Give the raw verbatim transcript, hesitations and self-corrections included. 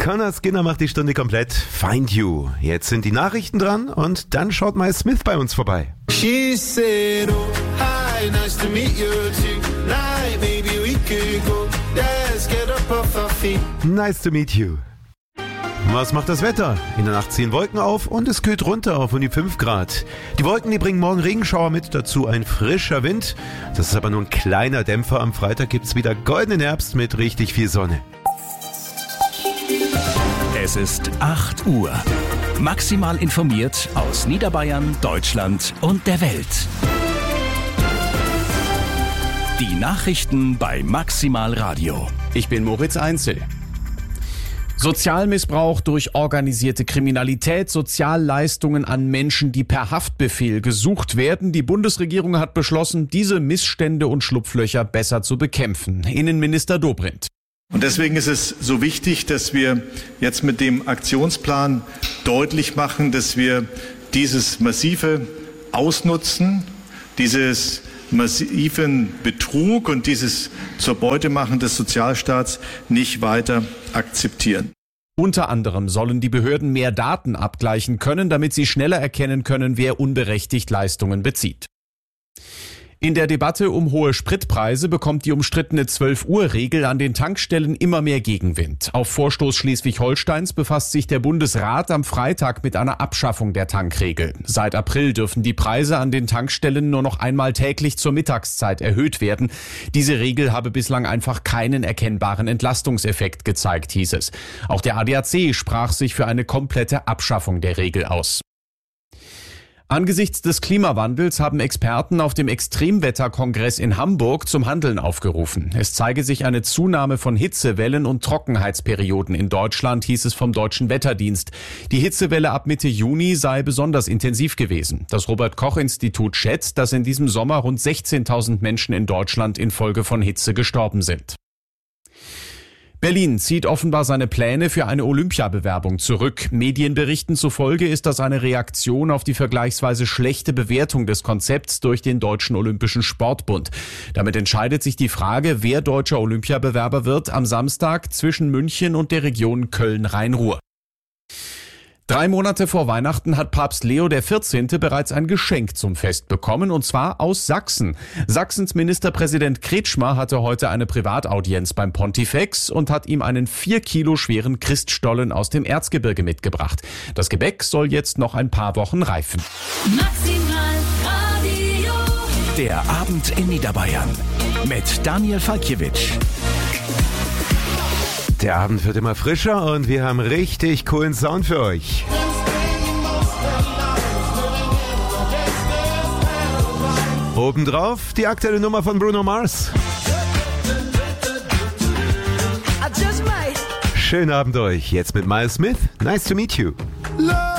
Connor Skinner macht die Stunde komplett. Find You. Jetzt sind die Nachrichten dran und dann schaut Miles Smith bei uns vorbei. She said, oh, hi, nice to meet you tonight. Maybe we could go, let's get up off our feet. Nice to meet you. Was macht das Wetter? In der Nacht ziehen Wolken auf und es kühlt runter auf um die fünf Grad. Die Wolken, die bringen morgen Regenschauer mit, dazu ein frischer Wind. Das ist aber nur ein kleiner Dämpfer. Am Freitag gibt's wieder goldenen Herbst mit richtig viel Sonne. Es ist acht Uhr. Maximal informiert aus Niederbayern, Deutschland und der Welt. Die Nachrichten bei Maximal Radio. Ich bin Moritz Einzel. Sozialmissbrauch durch organisierte Kriminalität, Sozialleistungen an Menschen, die per Haftbefehl gesucht werden. Die Bundesregierung hat beschlossen, diese Missstände und Schlupflöcher besser zu bekämpfen. Innenminister Dobrindt. Und deswegen ist es so wichtig, dass wir jetzt mit dem Aktionsplan deutlich machen, dass wir dieses massive Ausnutzen, dieses massiven Betrug und dieses zur Beute machen des Sozialstaats nicht weiter akzeptieren. Unter anderem sollen die Behörden mehr Daten abgleichen können, damit sie schneller erkennen können, wer unberechtigt Leistungen bezieht. In der Debatte um hohe Spritpreise bekommt die umstrittene zwölf-Uhr-Regel an den Tankstellen immer mehr Gegenwind. Auf Vorstoß Schleswig-Holsteins befasst sich der Bundesrat am Freitag mit einer Abschaffung der Tankregel. Seit April dürfen die Preise an den Tankstellen nur noch einmal täglich zur Mittagszeit erhöht werden. Diese Regel habe bislang einfach keinen erkennbaren Entlastungseffekt gezeigt, hieß es. Auch der A D A C sprach sich für eine komplette Abschaffung der Regel aus. Angesichts des Klimawandels haben Experten auf dem Extremwetterkongress in Hamburg zum Handeln aufgerufen. Es zeige sich eine Zunahme von Hitzewellen und Trockenheitsperioden in Deutschland, hieß es vom Deutschen Wetterdienst. Die Hitzewelle ab Mitte Juni sei besonders intensiv gewesen. Das Robert-Koch-Institut schätzt, dass in diesem Sommer rund sechzehntausend Menschen in Deutschland infolge von Hitze gestorben sind. Berlin zieht offenbar seine Pläne für eine Olympiabewerbung zurück. Medienberichten zufolge ist das eine Reaktion auf die vergleichsweise schlechte Bewertung des Konzepts durch den Deutschen Olympischen Sportbund. Damit entscheidet sich die Frage, wer deutscher Olympiabewerber wird, am Samstag zwischen München und der Region Köln-Rhein-Ruhr. Drei Monate vor Weihnachten hat Papst Leo der vierzehnte bereits ein Geschenk zum Fest bekommen, und zwar aus Sachsen. Sachsens Ministerpräsident Kretschmer hatte heute eine Privataudienz beim Pontifex und hat ihm einen vier Kilo schweren Christstollen aus dem Erzgebirge mitgebracht. Das Gebäck soll jetzt noch ein paar Wochen reifen. Maximal Radio. Der Abend in Niederbayern mit Daniel Falkiewicz. Der Abend wird immer frischer und wir haben richtig coolen Sound für euch. Obendrauf die aktuelle Nummer von Bruno Mars. Schönen Abend euch. Jetzt mit Miles Smith. Nice to meet you.